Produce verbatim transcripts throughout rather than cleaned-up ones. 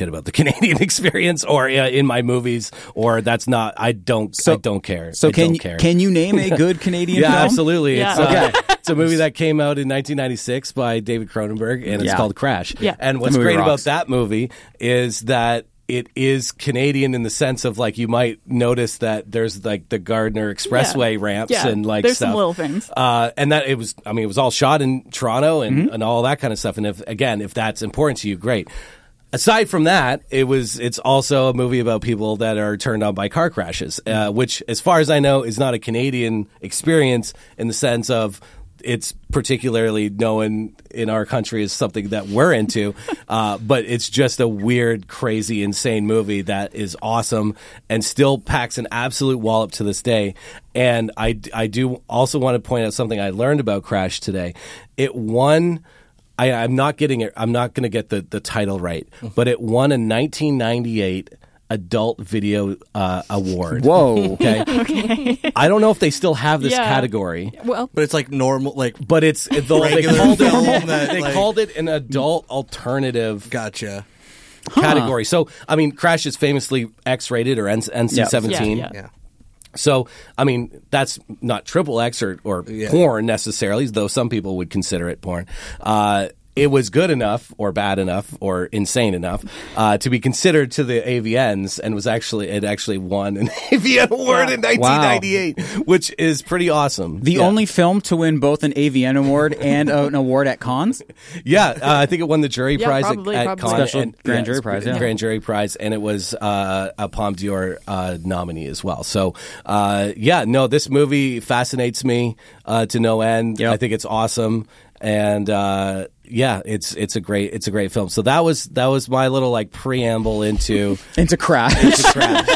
shit about the Canadian experience or uh, in my movies, or that's not. I don't. So, I don't care. So I can don't you, care. can you name a good Canadian yeah, film? absolutely. Yeah. It's, Okay. uh, it's a movie that came out in nineteen ninety-six by David Cronenberg, and it's Yeah. called Crash. Yeah. And what's movie great rocks. about that movie is that it is Canadian in the sense of like you might notice that there's like the Gardner Expressway Yeah. ramps Yeah. and like There's stuff. some little things. Uh, and that it was, I mean, it was all shot in Toronto and, Mm-hmm. and all that kind of stuff. And if again, if that's important to you, great. Aside from that, it was it's also a movie about people that are turned on by car crashes, uh, which, as far as I know, is not a Canadian experience in the sense of it's particularly known in our country as something that we're into, uh, but it's just a weird, crazy, insane movie that is awesome and still packs an absolute wallop to this day. And I, I do also want to point out something I learned about Crash today. It won... I, I'm not getting it. I'm not going to get the, the title right, but it won a nineteen ninety-eight Adult Video uh, Award. Whoa. Okay. Okay. I don't know if they still have this Yeah. category, Well, But it's like normal, like but it's they Regular called film it that, they like- called it an adult alternative gotcha. category. So I mean, Crash is famously X-rated or N C seventeen. Yeah, Yeah. So, I mean, that's not triple X or, or Yeah. porn necessarily, though some people would consider it porn. Uh, it was good enough or bad enough or insane enough uh, to be considered to the A V Ns, and was actually it actually won an A V N award Yeah. in nineteen ninety-eight, which is pretty awesome. The Yeah. only film to win both an A V N award and uh, an award at Cannes? Yeah, uh, I think it won the jury Yeah, prize probably, at, at probably. Cannes. Special and- grand jury it's prize, yeah. Grand jury prize, and it was uh, a Palme d'Or uh, nominee as well. So, uh, yeah, no, this movie fascinates me uh, to no end. Yep. I think it's awesome, and uh, yeah, it's it's a great it's a great film. So that was that was my little like preamble into Into Crash. into Crash,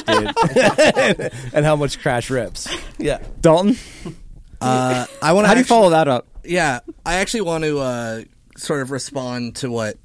dude, and how much Crash rips. Yeah. Dalton, Uh, I want to. how do you follow that up? Yeah, I actually want to uh, sort of respond to what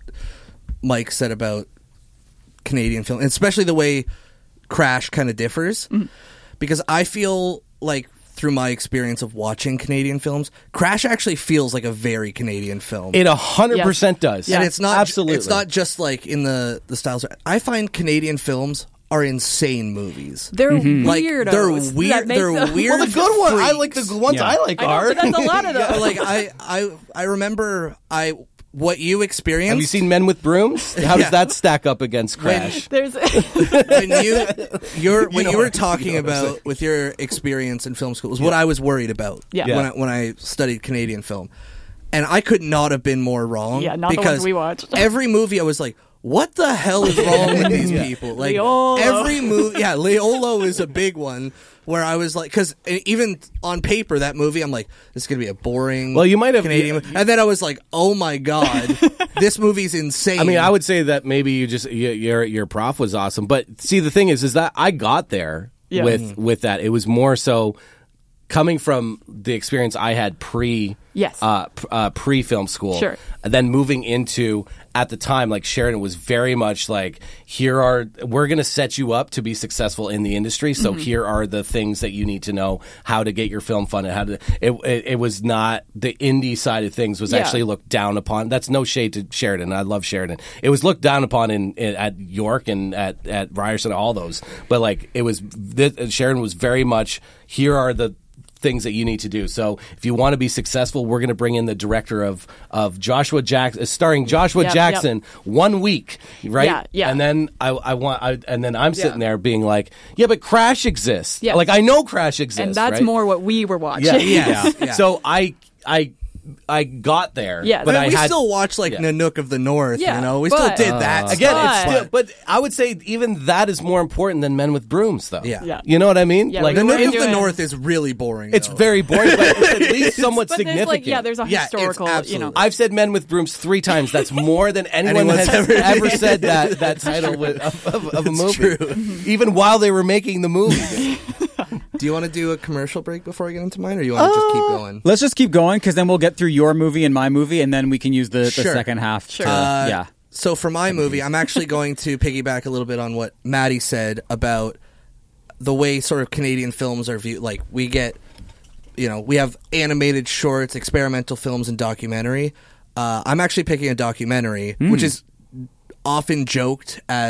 Mike said about Canadian film, and especially the way Crash kind of differs, because I feel like through my experience of watching Canadian films, Crash actually feels like a very Canadian film. It a hundred percent does. and it's not absolutely. It's not just like in the the styles. I find Canadian films are insane movies. they're Like weirdos. they're that weird. make They're them- weird. Well, the good one. I freaks. like the ones Yeah. I like I know, are. but that's a lot of But, those. like I, I, I remember I what you experienced. Have you seen Men with Brooms? How does Yeah. that stack up against Crash? There's when you you're when know you what- were talking you know what I'm about with your experience in film school was what I was worried about Yeah. when Yeah. I, when I studied Canadian film, and I could not have been more wrong. Yeah, not the because ones we watched. every movie I was like, what the hell is wrong with these people? Like Leolo. every movie, yeah, Leolo is a big one where I was like, because even on paper that movie, I'm like, this is gonna be a boring. Well, you might have- Canadian, movie. And then I was like, oh my god, this movie's insane. I mean, I would say that maybe you just you, your your prof was awesome, but see, the thing is, is that I got there Yeah. with with that. It was more so coming from the experience I had pre Yes. uh, p- uh, pre film school, Sure. and then moving into at the time, like Sheridan was very much like, here are we're going to set you up to be successful in the industry. So Mm-hmm. here are the things that you need to know how to get your film funded. How to it it, it was not the indie side of things was Yeah. actually looked down upon. That's no shade to Sheridan. I love Sheridan. It was looked down upon in, in at York and at at Ryerson, all those. But like it was this, Sheridan was very much, here are the things that you need to do. So if you want to be successful, we're going to bring in the director of of Joshua Jackson, starring Joshua Yep, Jackson, one week, right? Yeah, yeah. And then I, I want, I, and then I'm sitting there being like, yeah, but Crash exists. Yeah. Like I know Crash exists, and that's right? more what we were watching. Yeah, Yes, yeah. yeah. So I, I, I got there. Yes. but I mean, I we had still watch like yeah. Nanook of the North. Yeah, you know, we but- still did that. Again, stuff, it's still, but I would say even that is more important than Men with Brooms, though. Yeah. Yeah. You know what I mean? Yeah, like we were Nanook of the doing- North is really boring. it's though. very boring, but it's at least somewhat But significant. there's like, yeah, there's a Yeah, it's historical, you know. absolutely- I've said Men with Brooms three times. That's more than anyone Anyone's has ever- ever, said that that title with, of, of, of a movie, even while they were making the movie. Do you want to do a commercial break before I get into mine, or you want to just keep Uh, going? Let's just keep going, because then we'll get through your movie and my movie, and then we can use the, the Sure. second half. Sure. To, Uh, yeah. So for my movie, I'm actually going to piggyback a little bit on what Maddie said about the way sort of Canadian films are viewed. Like we get, you know, we have animated shorts, experimental films, and documentary. Uh, I'm actually picking a documentary, which is often joked as